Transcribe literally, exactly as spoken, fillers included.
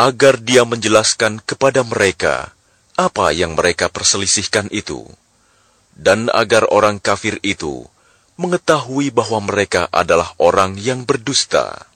agar dia menjelaskan kepada mereka apa yang mereka perselisihkan itu, dan agar orang kafir itu mengetahui bahwa mereka adalah orang yang berdusta.